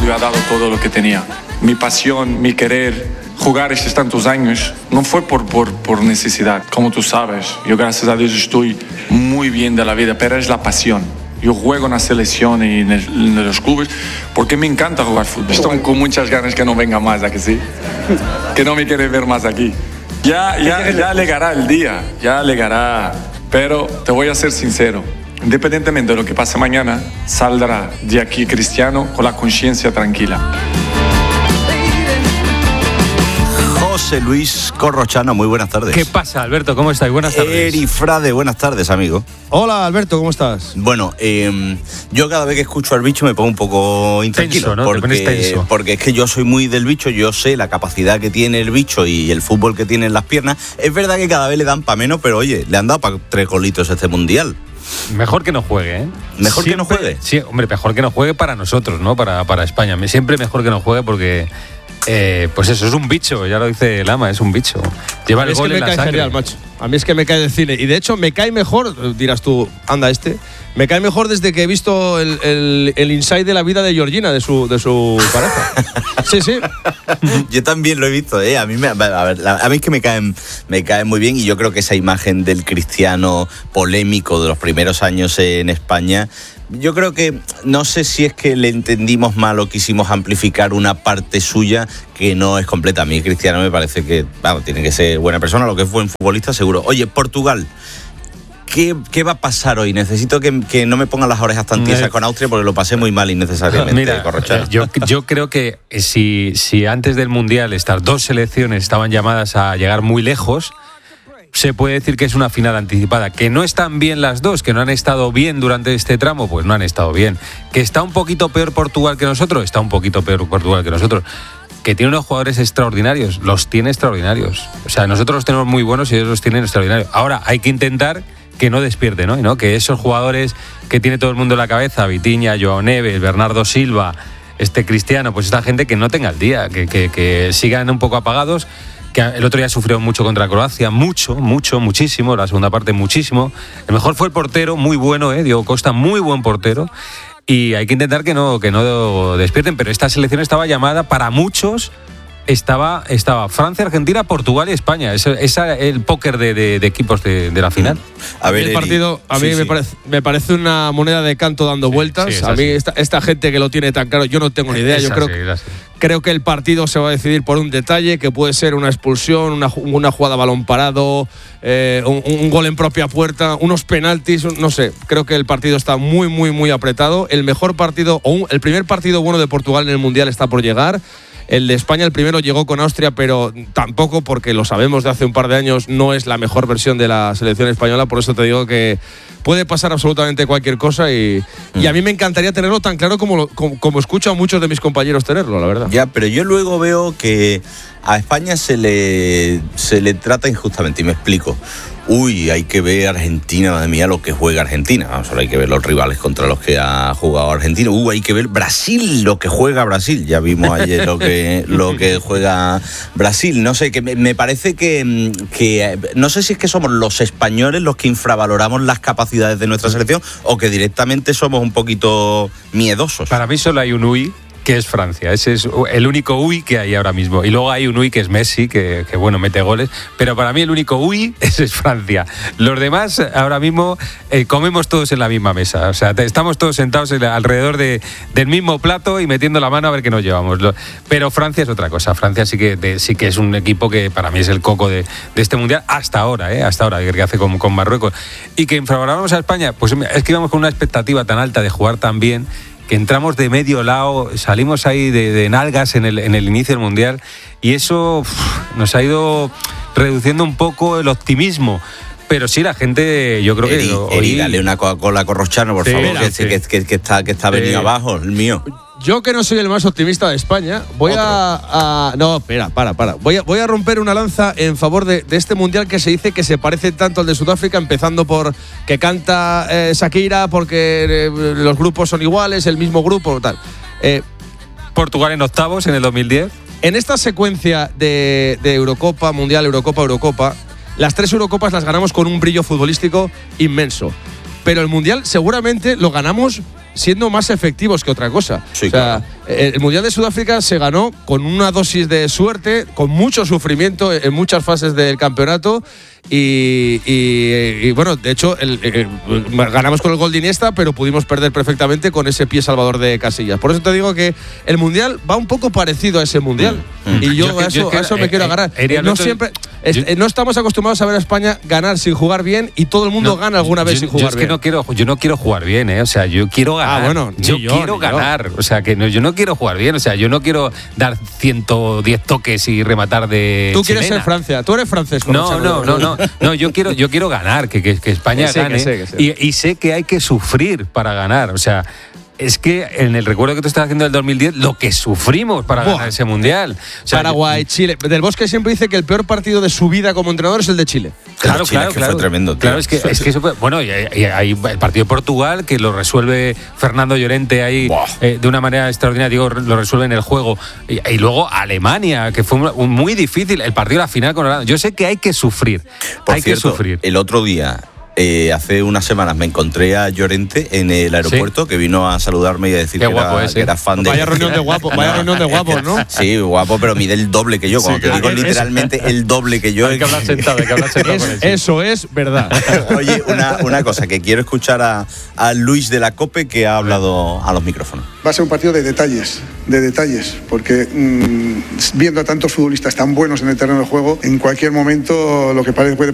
cuando yo he dado todo lo que tenía. Mi pasión, mi querer jugar estos tantos años no fue por necesidad. Como tú sabes, yo gracias a Dios estoy muy bien de la vida, pero es la pasión. Yo juego en la selección y en los clubes porque me encanta jugar fútbol. Estoy con muchas ganas que no venga más, ¿a que sí? Que no me quiere ver más aquí. Ya llegará el día, ya llegará. Pero te voy a ser sincero, independientemente de lo que pase mañana, saldrá de aquí Cristiano con la conciencia tranquila. José Luis Corrochano, muy buenas tardes. ¿Qué pasa, Alberto? ¿Cómo estás? Buenas tardes. Eri Frade, buenas tardes, amigo. Hola, Alberto, ¿cómo estás? Bueno, yo cada vez que escucho al bicho me pongo un poco intranquilo. Tenso, ¿no? Te pones tenso. Porque es que yo soy muy del bicho, yo sé la capacidad que tiene el bicho y el fútbol que tiene en las piernas. Es verdad que cada vez le dan para menos, pero oye, le han dado para 3 golitos este mundial. Mejor que no juegue, ¿eh? ¿Mejor que no juegue? Sí, hombre, mejor que no juegue para nosotros, ¿no? Para España. Siempre mejor que no juegue porque... pues eso, es un bicho, ya lo dice Lama, es un bicho. Lleva el gol en la sangre. Genial, macho. A mí es que me cae del cine. Y de hecho me cae mejor, dirás tú, anda me cae mejor desde que he visto el inside de la vida de Georgina, de su pareja. Sí. Yo también lo he visto, ¿eh? A mí es que me caen muy bien y yo creo que esa imagen del Cristiano polémico de los primeros años en España, yo creo que, no sé si es que le entendimos mal o quisimos amplificar una parte suya que no es completa. A mí Cristiano me parece que, tiene que ser buena persona, lo que es buen futbolista seguro. Oye, Portugal, ¿qué va a pasar hoy? Necesito que no me pongan las orejas tan tiesas con Austria porque lo pasé muy mal innecesariamente. Mira, yo creo que si antes del Mundial estas 2 selecciones estaban llamadas a llegar muy lejos, se puede decir que es una final anticipada. Que no están bien las dos, que no han estado bien durante este tramo, pues no han estado bien. Que está un poquito peor Portugal que nosotros, está un poquito peor Portugal que nosotros. Que tiene unos jugadores extraordinarios, los tiene extraordinarios. O sea, nosotros los tenemos muy buenos y ellos los tienen extraordinarios. Ahora, hay que intentar que no despierte, ¿no? Que esos jugadores que tiene todo el mundo en la cabeza, Vitinha, Joao Neves, Bernardo Silva, Cristiano, pues esta gente que no tenga el día, que sigan un poco apagados. Que el otro día sufrió mucho contra Croacia, muchísimo, la segunda parte muchísimo. El mejor fue el portero, muy bueno, Diego Costa, muy buen portero. Y hay que intentar que no despierten, pero esta selección estaba llamada para muchos. Estaba Francia, Argentina, Portugal y España. Es el póker de equipos de la final. A ver, el partido a mí me parece una moneda de canto dando vueltas. A mí esta gente que lo tiene tan claro, yo no tengo ni idea. Creo que el partido se va a decidir por un detalle, que puede ser una expulsión, una jugada a balón parado, un gol en propia puerta, unos penaltis, no sé. Creo que el partido está muy, muy, muy apretado. El mejor partido, el primer partido bueno de Portugal en el Mundial está por llegar. El de España, el primero, llegó con Austria, pero tampoco, porque lo sabemos de hace un par de años, no es la mejor versión de la selección española. Por eso te digo que puede pasar absolutamente cualquier cosa y a mí me encantaría tenerlo tan claro como escucho a muchos de mis compañeros tenerlo, la verdad. Ya, pero yo luego veo que a España se le trata injustamente, y me explico. Hay que ver Argentina, madre mía, lo que juega Argentina. Solo hay que ver los rivales contra los que ha jugado Argentina. Hay que ver Brasil, lo que juega Brasil. Ya vimos ayer lo que juega Brasil. No sé, que me parece que no sé si es que somos los españoles los que infravaloramos las capacidades de nuestra selección o que directamente somos un poquito miedosos. Para mí solo hay un que es Francia. Ese es el único que hay ahora mismo. Y luego hay un que es Messi, que bueno, mete goles. Pero para mí el único ese es Francia. Los demás, ahora mismo, comemos todos en la misma mesa. O sea, estamos todos sentados alrededor del mismo plato y metiendo la mano a ver qué nos llevamos. Pero Francia es otra cosa. Francia sí que es un equipo que para mí es el coco de este Mundial hasta ahora, que hace con Marruecos. Y que infravaloramos a España, pues es que íbamos con una expectativa tan alta de jugar tan bien, que entramos de medio lado, salimos ahí de nalgas en el inicio del Mundial y eso nos ha ido reduciendo un poco el optimismo. Pero sí, la gente, yo creo que... Eri, dale una Coca-Cola a Corrochano, por favor, que está venido abajo, el mío. Yo, que no soy el más optimista de España, voy No, espera, para. Voy a romper una lanza en favor de este Mundial que se dice que se parece tanto al de Sudáfrica, empezando por que canta Shakira, porque los grupos son iguales, el mismo grupo, tal. Portugal en octavos en el 2010. En esta secuencia de Eurocopa, Mundial, Eurocopa, las 3 Eurocopas las ganamos con un brillo futbolístico inmenso. Pero el Mundial seguramente lo ganamos siendo más efectivos que otra cosa. Sí, o sea, El Mundial de Sudáfrica se ganó con una dosis de suerte, con mucho sufrimiento en muchas fases del campeonato. Y bueno, de hecho ganamos con el gol de Iniesta, pero pudimos perder perfectamente con ese pie salvador de Casillas. Por eso te digo que el Mundial va un poco parecido a ese Mundial. Y yo a eso me quiero agarrar. No estamos acostumbrados a ver a España ganar sin jugar bien, y todo el mundo gana alguna vez sin jugar bien. Yo no quiero jugar bien, o sea, yo quiero ganar. Yo quiero ganar. O sea, que yo no quiero jugar bien, o sea, yo no quiero dar 110 toques y rematar de Tú quieres ser Francia, tú eres francés. No, yo quiero ganar, que España gane. Que sé. Y sé que hay que sufrir para ganar. O sea, es que en el recuerdo que tú estás haciendo del 2010, lo que sufrimos para ganar ese Mundial. O sea, Paraguay, Chile. Del Bosque siempre dice que el peor partido de su vida como entrenador es el de Chile. Claro. Fue tremendo, tío. Claro, es que eso fue. Bueno, y hay el partido de Portugal, que lo resuelve Fernando Llorente ahí de una manera extraordinaria, digo, lo resuelve en el juego. Y luego Alemania, que fue muy difícil, el partido de la final con Holanda. Yo sé que hay que sufrir. Por cierto, el otro día, hace unas semanas, me encontré a Llorente en el aeropuerto, que vino a saludarme y a decir que era fan de... Vaya reunión de guapos, ¿no? Sí, guapo, pero mide el doble que yo. Cuando te digo literalmente el doble que yo. Hay que hablar sentado con él. Eso es verdad. Oye, una cosa, que quiero escuchar a Luis de la COPE, que ha hablado a los micrófonos. Va a ser un partido de detalles, porque viendo a tantos futbolistas tan buenos en el terreno de juego, en cualquier momento lo que puede